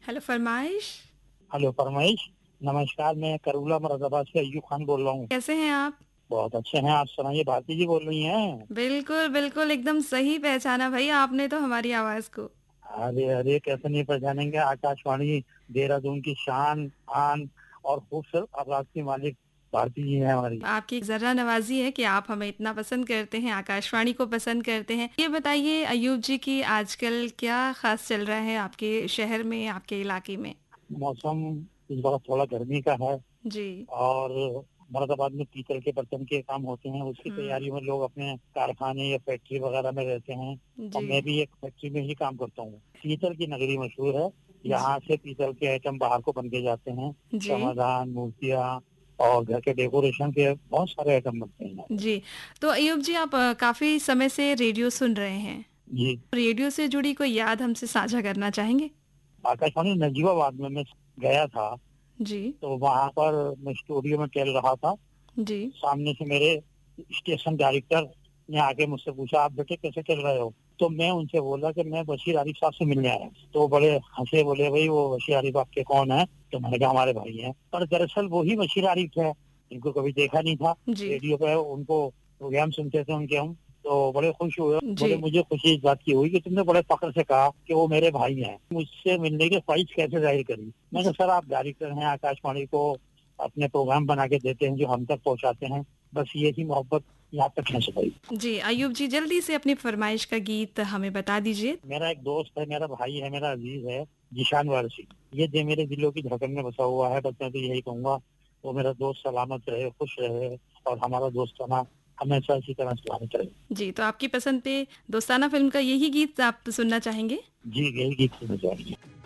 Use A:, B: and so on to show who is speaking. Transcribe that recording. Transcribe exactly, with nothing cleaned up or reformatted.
A: Hello फरमाइश।
B: Hello फरमाइश। नमस्कार, मैं करूला मुरादाबाद से अय्यूब खान बोल रहा हूँ।
A: कैसे हैं आप?
B: बहुत अच्छे हैं, आप सुनाइए, भारती जी बोल रही हैं?
A: बिल्कुल बिल्कुल एकदम सही पहचाना भाई आपने तो हमारी आवाज को।
B: अरे अरे, कैसे नहीं पहचानेंगे, आकाशवाणी देहरादून की शान आन और खूबसूरत आवाज की मालिक भारती जी हैं हमारी।
A: आपकी जरा नवाजी है कि आप हमें इतना पसंद करते हैं, आकाशवाणी को पसंद करते हैं। ये बताइए अयूब जी की आजकल क्या खास चल रहा है आपके शहर में, आपके इलाके में?
B: मौसम इस बार थोड़ा गर्मी का है
A: जी।
B: और मुरादाबाद में पीतल के बर्तन के काम होते हैं, उसकी
A: हम्म।
B: तैयारी में लोग अपने कारखाने या फैक्ट्री वगैरह में रहते हैं। और
A: जी।
B: मैं भी एक फैक्ट्री में ही काम करता हूँ। पीतल की नगरी मशहूर है।
A: जी।
B: यहाँ से पीतल के आइटम बाहर को बन के जाते हैं।
A: जी।
B: समाधान, मूर्तियाँ और घर के डेकोरेशन के बहुत सारे आइटम बनते हैं यहाँ पे।
A: जी। तो अयूब जी आप अ, काफी समय से रेडियो सुन रहे हैं।
B: जी।
A: रेडियो से जुड़ी कोई याद हमसे साझा करना चाहेंगे?
B: आकाशवाणी नजीबाबाद में मैं गया था,
A: जी।
B: तो वहां पर मैं स्टूडियो में टहल रहा था।
A: जी।
B: सामने से मेरे स्टेशन डायरेक्टर ने आके मुझसे पूछा, आप बेटे कैसे चल रहे हो? तो मैं उनसे बोला कि मैं बशीर आरिफ साहब से मिलने आया। तो वो बड़े हंसे, बोले भाई वो बशीर आरिफ आपके कौन है? तो मैंने कहा हमारे भाई हैं। पर दरअसल वो ही बशीर आरिफ है, इनको कभी देखा नहीं था।
A: जी।
B: रेडियो पे उनको प्रोग्राम सुनते थे उनके हम, तो बड़े खुश हुए।
A: जी।
B: बोले मुझे खुशी इस बात की हुई कि तुमने बड़े फख्र से कहा कि वो मेरे भाई हैं। मुझसे मिलने की ख्वाहिश कैसे जाहिर करी? मैंने कहा सर, आप डायरेक्टर हैं, आकाशवाणी को अपने प्रोग्राम बना के देते हैं जो हम तक पहुंचाते हैं, बस यही मोहब्बत यहाँ तक खींच गई।
A: जी, अयूब जी जल्दी से अपनी फरमाइश का गीत हमें बता दीजिए।
B: मेरा एक दोस्त है, मेरा भाई है, मेरा अजीज है, जिशान वारसी। ये जो मेरे दिलों की धड़कन में बसा हुआ है, बस मैं तो यही कहूंगा, वो मेरा दोस्त सलामत रहे, खुश रहे और हमारा दोस्ताना हमेशा इसी तरह सलामत रहे।
A: जी, तो आपकी पसंद पे दोस्ताना फ़िल्म का यही गीत आप सुनना चाहेंगे?
B: जी, यही गीत सुनना चाहिए।